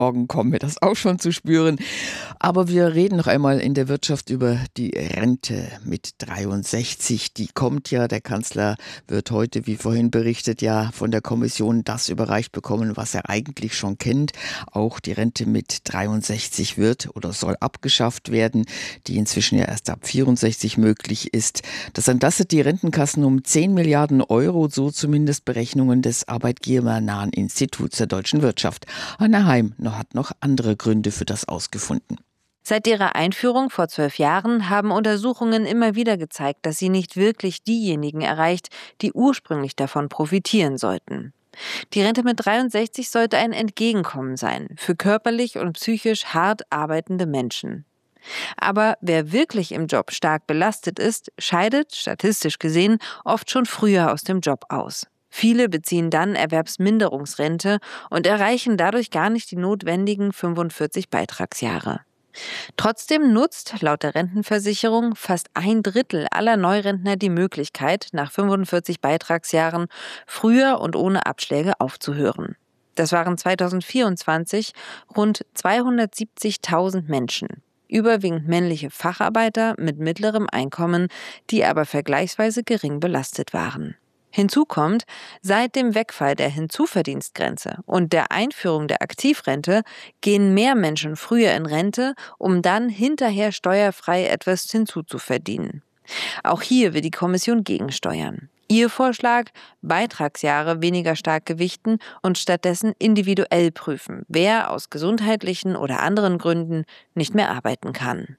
Morgen kommen wir das auch schon zu spüren. Aber wir reden noch einmal in der Wirtschaft über die Rente mit 63. Die kommt ja, der Kanzler wird heute, wie vorhin berichtet, ja von der Kommission das überreicht bekommen, was er eigentlich schon kennt. Auch die Rente mit 63 wird oder soll abgeschafft werden, die inzwischen ja erst ab 64 möglich ist. Das entlastet die Rentenkassen um 10 Milliarden Euro, so zumindest Berechnungen des arbeitgebernahen Instituts der deutschen Wirtschaft. Anna Heim hat noch andere Gründe für das ausgefunden. Seit ihrer Einführung vor 12 Jahren haben Untersuchungen immer wieder gezeigt, dass sie nicht wirklich diejenigen erreicht, die ursprünglich davon profitieren sollten. Die Rente mit 63 sollte ein Entgegenkommen sein für körperlich und psychisch hart arbeitende Menschen. Aber wer wirklich im Job stark belastet ist, scheidet, statistisch gesehen, oft schon früher aus dem Job aus. Viele beziehen dann Erwerbsminderungsrente und erreichen dadurch gar nicht die notwendigen 45 Beitragsjahre. Trotzdem nutzt laut der Rentenversicherung fast 1/3 aller Neurentner die Möglichkeit, nach 45 Beitragsjahren früher und ohne Abschläge aufzuhören. Das waren 2024 rund 270.000 Menschen. Überwiegend männliche Facharbeiter mit mittlerem Einkommen, die aber vergleichsweise gering belastet waren. Hinzu kommt, seit dem Wegfall der Hinzuverdienstgrenze und der Einführung der Aktivrente gehen mehr Menschen früher in Rente, um dann hinterher steuerfrei etwas hinzuzuverdienen. Auch hier will die Kommission gegensteuern. Ihr Vorschlag: Beitragsjahre weniger stark gewichten und stattdessen individuell prüfen, wer aus gesundheitlichen oder anderen Gründen nicht mehr arbeiten kann.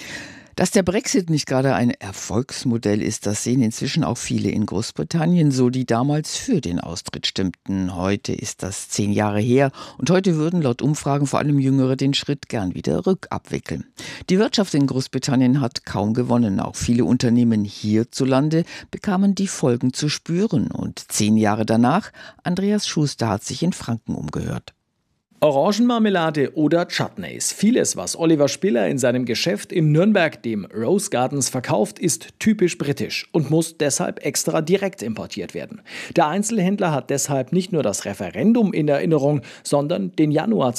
Dass der Brexit nicht gerade ein Erfolgsmodell ist, das sehen inzwischen auch viele in Großbritannien so, die damals für den Austritt stimmten. Heute ist das 10 Jahre her und heute würden laut Umfragen vor allem Jüngere den Schritt gern wieder rückabwickeln. Die Wirtschaft in Großbritannien hat kaum gewonnen. Auch viele Unternehmen hierzulande bekamen die Folgen zu spüren. Und 10 Jahre danach, Andreas Schuster hat sich in Franken umgehört. Orangenmarmelade oder Chutneys. Vieles, was Oliver Spiller in seinem Geschäft in Nürnberg, dem Rose Gardens, verkauft, ist typisch britisch und muss deshalb extra direkt importiert werden. Der Einzelhändler hat deshalb nicht nur das Referendum in Erinnerung, sondern den Januar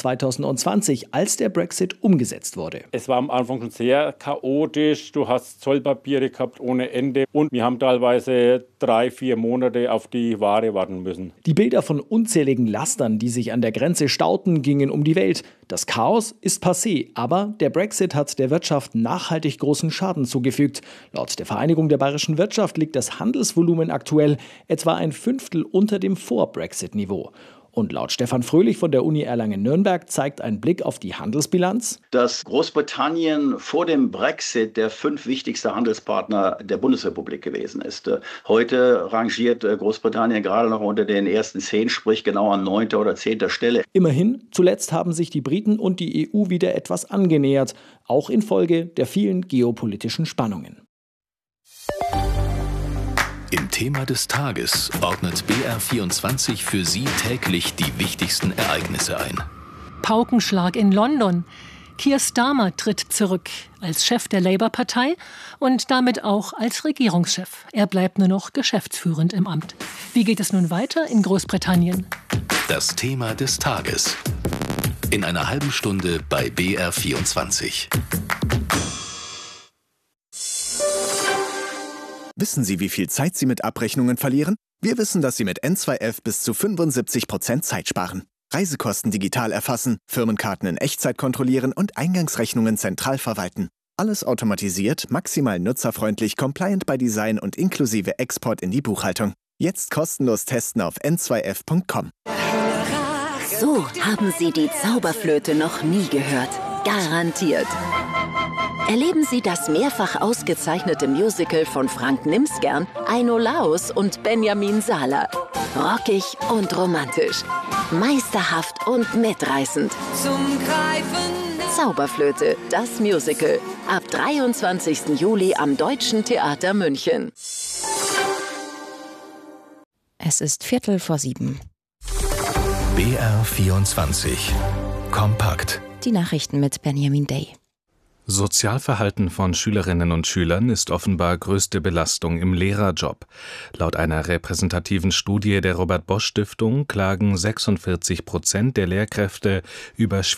2020, als der Brexit umgesetzt wurde. Es war am Anfang schon sehr chaotisch. Du hast Zollpapiere gehabt ohne Ende und wir haben teilweise 3-4 Monate auf die Ware warten müssen. Die Bilder von unzähligen Lastern, die sich an der Grenze stauten, gingen um die Welt. Das Chaos ist passé, aber der Brexit hat der Wirtschaft nachhaltig großen Schaden zugefügt. Laut der Vereinigung der bayerischen Wirtschaft liegt das Handelsvolumen aktuell etwa 1/5 unter dem Vor-Brexit-Niveau. Und laut Stefan Fröhlich von der Uni Erlangen-Nürnberg zeigt ein Blick auf die Handelsbilanz, dass Großbritannien vor dem Brexit der 5 wichtigste Handelspartner der Bundesrepublik gewesen ist. Heute rangiert Großbritannien gerade noch unter den ersten 10, sprich genau an 9. oder 10. Stelle. Immerhin, zuletzt haben sich die Briten und die EU wieder etwas angenähert, auch infolge der vielen geopolitischen Spannungen. Im Thema des Tages ordnet BR24 für Sie täglich die wichtigsten Ereignisse ein. Paukenschlag in London. Keir Starmer tritt zurück als Chef der Labour-Partei und damit auch als Regierungschef. Er bleibt nur noch geschäftsführend im Amt. Wie geht es nun weiter in Großbritannien? Das Thema des Tages. In einer halben Stunde bei BR24. Wissen Sie, wie viel Zeit Sie mit Abrechnungen verlieren? Wir wissen, dass Sie mit N2F bis zu 75% Zeit sparen. Reisekosten digital erfassen, Firmenkarten in Echtzeit kontrollieren und Eingangsrechnungen zentral verwalten. Alles automatisiert, maximal nutzerfreundlich, compliant by Design und inklusive Export in die Buchhaltung. Jetzt kostenlos testen auf n2f.com. So haben Sie die Zauberflöte noch nie gehört. Garantiert. Erleben Sie das mehrfach ausgezeichnete Musical von Frank Nimsgern, Aino Laus und Benjamin Sala. Rockig und romantisch. Meisterhaft und mitreißend. Zum Greifen. Zauberflöte, das Musical. Ab 23. Juli am Deutschen Theater München. Es ist 6:15. BR24. Kompakt. Die Nachrichten mit Benjamin Day. Sozialverhalten von Schülerinnen und Schülern ist offenbar größte Belastung im Lehrerjob. Laut einer repräsentativen Studie der Robert-Bosch-Stiftung klagen 46% der Lehrkräfte über